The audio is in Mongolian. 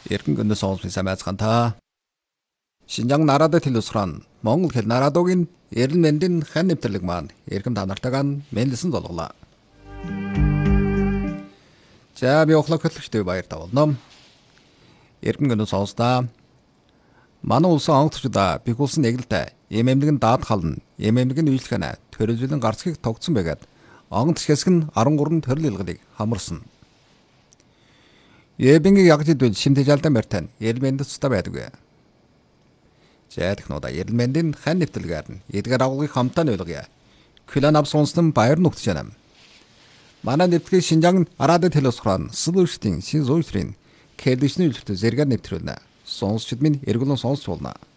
Эргэн гүнэ сонссон самайцхан Шинжаан нарадад хэлсран Монгол хэл нарадуугийн эрен мэндийн хан нэвтрлэг маань эрхэм та нартайгаа мэнлсэн золголоо. За би охлог хөтлөгчтэй баяр тавуулна. Эрхэм гүнэ сонсноо. Манай улсын онгоцчдаа бих улсын нэгэлтэй эмэмнэг нь даад хална, эмэмнэг нь үйлчлэхэнэ төрөлжлөн гарцгийг тогтсон байгаад онгоц хэсэг нь 13 төрөл илгалыг хамарсан. Эбингийн ягжид шимтэж алдан барьтан эрэлмэнд цуста байдаг. За технода эрэлмэндийн хан нэвтэлгээр нь эдгээр агуулгыг хамтаа ойлгоё. Клан ав сонстон баяр нүгтжэнэм. Манай нэвтлэгийг Шинжаан арадад хэлсран сүлүүрштийн шин зүйсрийн кэлдэшний үйлчлэлтэй зэрэг нэвтрүүлнэ. Сонсчд минь эргүүлэн сонсч болно.